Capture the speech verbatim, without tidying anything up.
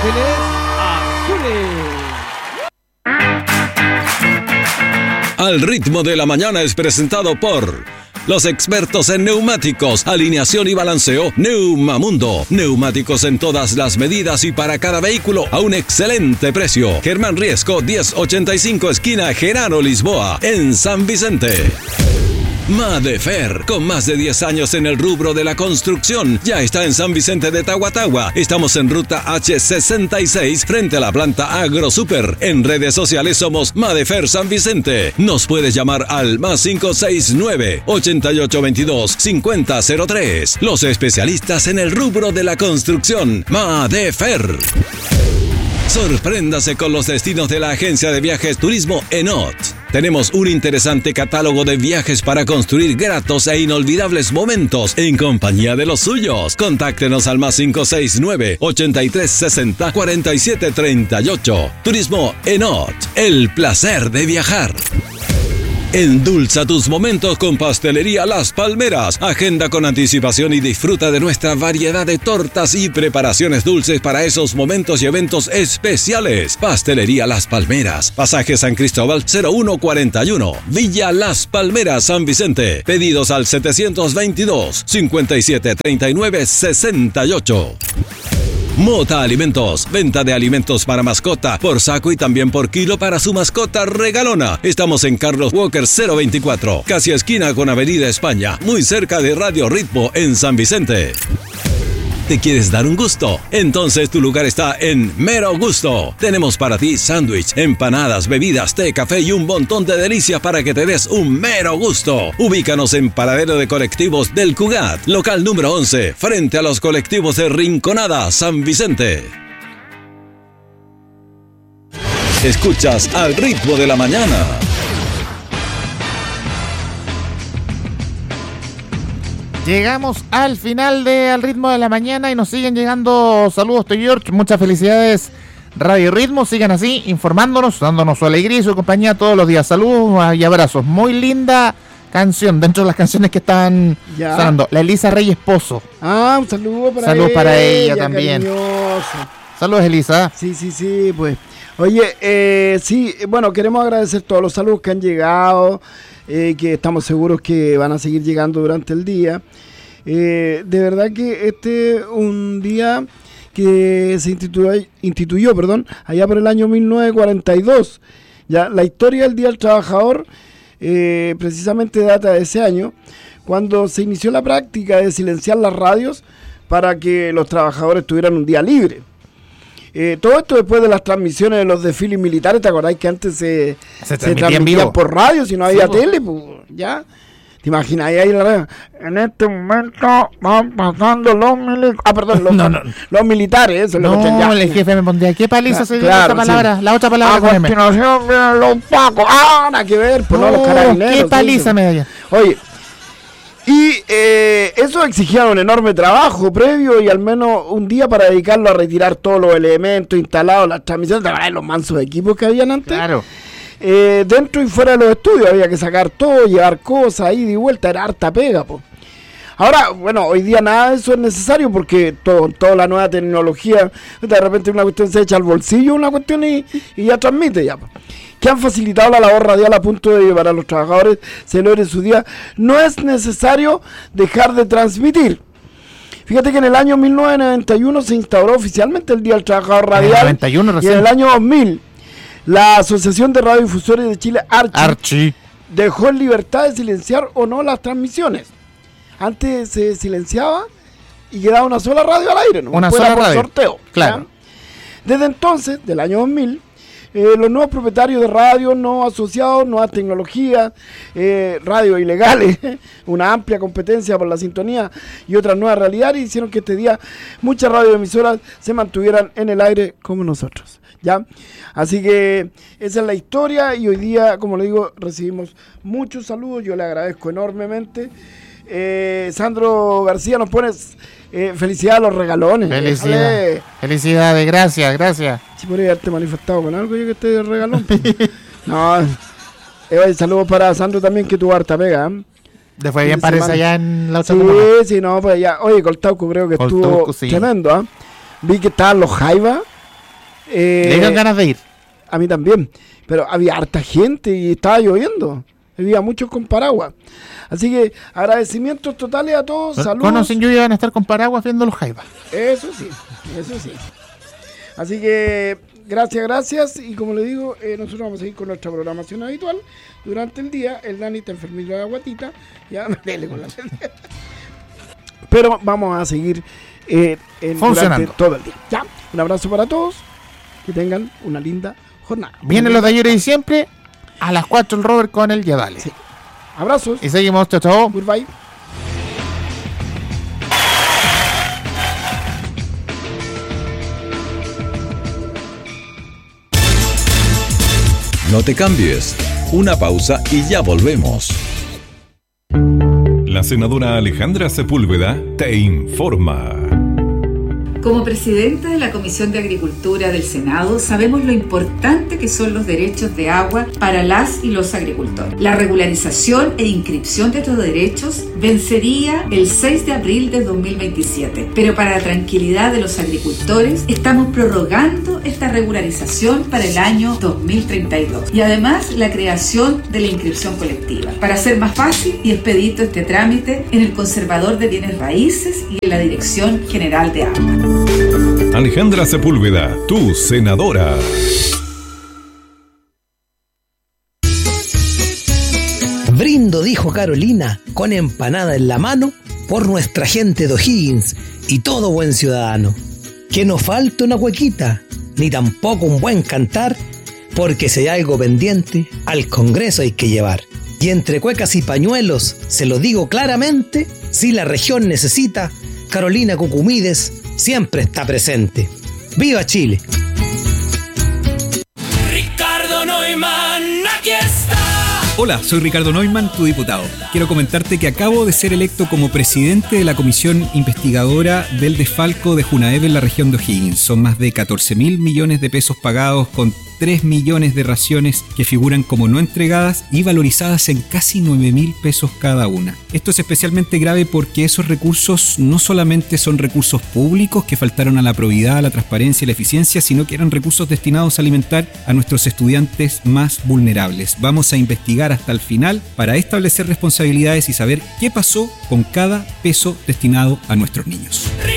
Ángeles Azules. Al ritmo de la mañana es presentado por los expertos en neumáticos, alineación y balanceo Neumamundo. Neumáticos en todas las medidas y para cada vehículo a un excelente precio. Germán Riesco diez ochenta y cinco, esquina Genaro Lisboa, en San Vicente. Madefer, con más de diez años en el rubro de la construcción, ya está en San Vicente de Tahuatahua. Estamos en ruta hache sesenta y seis, frente a la planta AgroSuper. En redes sociales somos Madefer San Vicente. Nos puedes llamar al más cinco seis nueve, ochenta y ocho veintidós, cincuenta cero tres. Los especialistas en el rubro de la construcción, Madefer. Sorpréndase con los destinos de la agencia de viajes Turismo Enot. Tenemos un interesante catálogo de viajes para construir gratos e inolvidables momentos en compañía de los suyos. Contáctenos al más cinco seis nueve, ochenta y tres sesenta, cuarenta y siete treinta y ocho. Turismo Enot, el placer de viajar. Endulza tus momentos con Pastelería Las Palmeras. Agenda con anticipación y disfruta de nuestra variedad de tortas y preparaciones dulces para esos momentos y eventos especiales. Pastelería Las Palmeras. Pasaje San Cristóbal cero uno cuarenta y uno. Villa Las Palmeras, San Vicente. Pedidos al setecientos veintidós, cincuenta y siete treinta y nueve sesenta y ocho. Mota Alimentos, venta de alimentos para mascota, por saco y también por kilo para su mascota regalona. Estamos en Carlos Walker cero veinticuatro, casi esquina con Avenida España, muy cerca de Radio Ritmo en San Vicente. ¿Te quieres dar un gusto? Entonces tu lugar está en Mero Gusto. Tenemos para ti sándwich, empanadas, bebidas, té, café y un montón de delicias para que te des un mero gusto. Ubícanos en Paradero de Colectivos del Cugat, local número once, frente a los colectivos de Rinconada, San Vicente. Escuchas Al Ritmo de la Mañana. Llegamos al final de Al Ritmo de la Mañana y nos siguen llegando saludos de George. Muchas felicidades, Radio Ritmo. Sigan así, informándonos, dándonos su alegría y su compañía todos los días. Saludos y abrazos. Muy linda canción dentro de las canciones que están ya sonando. La Elisa Reyes Pozo. Ah, un saludo para Saludos ella. para ella también. Cariñoso. Saludos, Elisa. Sí, sí, sí, pues. Oye, eh, sí, bueno, queremos agradecer todos los saludos que han llegado. Eh, que estamos seguros que van a seguir llegando durante el día. Eh, de verdad que este es un día que se instituyó, instituyó perdón, allá por el año mil novecientos cuarenta y dos. Ya, la historia del Día del Trabajador eh, precisamente data de ese año, cuando se inició la práctica de silenciar las radios para que los trabajadores tuvieran un día libre. Eh, todo esto después de las transmisiones de los desfiles militares. ¿Te acordáis que antes se, se, se transmitían por radio si no había sí, tele? Pues, ¿ya? ¿Te imaginas ahí en la radio? En este momento van pasando los militares. Ah, perdón, los, no, no. los militares. Eso no, es lo que el jefe me pondría. ¿Qué paliza claro, se dio claro, esta palabra? Sí. La otra palabra. A continuación vienen los pacos. Ah, nada que ver. Pues no, no los carabineros. ¿Qué paliza me da? Oye. Y eh, eso exigía un enorme trabajo previo y al menos un día para dedicarlo a retirar todos los elementos instalados, las transmisiones, los mansos equipos que habían antes. Claro. Eh, dentro y fuera de los estudios había que sacar todo, llevar cosas, ida y vuelta, era harta pega, po. Ahora, bueno, hoy día nada de eso es necesario porque todo, toda la nueva tecnología, de repente una cuestión se echa al bolsillo, una cuestión y, y ya transmite ya, po. Que han facilitado la labor radial a punto de que para los trabajadores se logre su día. No es necesario dejar de transmitir. Fíjate que en el año mil novecientos noventa y uno se instauró oficialmente el Día del Trabajador Radial. noventa y uno recién. Y en el año dos mil la Asociación de Radiodifusores de Chile, Archi, Archi, dejó en libertad de silenciar o no las transmisiones. Antes se silenciaba y quedaba una sola radio al aire, ¿no? Una Fuera sola por radio. sorteo. Claro. ¿Ya? Desde entonces, del año dos mil, Eh, los nuevos propietarios de radios no asociados, nuevas tecnologías, eh, radios ilegales, una amplia competencia por la sintonía y otras nuevas realidades hicieron que este día muchas radioemisoras se mantuvieran en el aire como nosotros, ¿ya? Así que esa es la historia y hoy día, como le digo, recibimos muchos saludos, yo le agradezco enormemente. Eh, Sandro García nos pone eh, felicidades a los regalones. Felicidades, felicidades, gracias, gracias. Si podría haberte manifestado con algo yo que esté de regalón. No, eh, saludos para Sandro también que tuvo harta pega, ¿eh? Le fue bien, parece, allá en la otra Sí, semana. sí, no, pues ya. Oye, Coltauco creo que Coltauco, estuvo sí. tremendo, ¿eh? Vi que estaban los Jaivas Eh, Le dieron ganas de ir. A mí también, pero había harta gente y estaba lloviendo. Había muchos con paraguas. Así que agradecimientos totales a todos. Con Saludos. o sin lluvia van a estar con paraguas viendo los jaivas. Eso sí, eso sí. Así que gracias, gracias. Y como le digo, eh, nosotros vamos a seguir con nuestra programación habitual durante el día. El Dani está enfermito de la guatita. Ya me dele con la Pero vamos a seguir eh, en, funcionando durante todo el día. Ya, un abrazo para todos. Que tengan una linda jornada. Vienen los de ayer y siempre a las cuatro el Robert con el Yadale. Sí. Abrazos. Y seguimos, chao, chao. Goodbye. No te cambies. Una pausa y ya volvemos. La senadora Alejandra Sepúlveda te informa. Como presidenta de la Comisión de Agricultura del Senado, sabemos lo importante que son los derechos de agua para las y los agricultores. La regularización e inscripción de estos derechos vencería el seis de abril de dos mil veintisiete, pero para la tranquilidad de los agricultores estamos prorrogando esta regularización para el año dos mil treinta y dos y además la creación de la inscripción colectiva, para hacer más fácil y expedito este trámite en el Conservador de Bienes Raíces y en la Dirección General de Agua. Alejandra Sepúlveda, tu senadora. Brindo, dijo Carolina, con empanada en la mano, por nuestra gente de O'Higgins y todo buen ciudadano. Que no falte una huequita, ni tampoco un buen cantar, porque si hay algo pendiente, al Congreso hay que llevar. Y entre cuecas y pañuelos, se lo digo claramente, si la región necesita, Carolina Cucumides siempre está presente. ¡Viva Chile! Ricardo Neumann, aquí está. Hola, soy Ricardo Neumann, tu diputado. Quiero comentarte que acabo de ser electo como presidente de la comisión investigadora del desfalco de Junaeve en la región de O'Higgins. Son más de catorce mil millones de pesos pagados con tres millones de raciones que figuran como no entregadas y valorizadas en casi nueve mil pesos cada una. Esto es especialmente grave porque esos recursos no solamente son recursos públicos que faltaron a la probidad, a la transparencia y la eficiencia, sino que eran recursos destinados a alimentar a nuestros estudiantes más vulnerables. Vamos a investigar hasta el final para establecer responsabilidades y saber qué pasó con cada peso destinado a nuestros niños.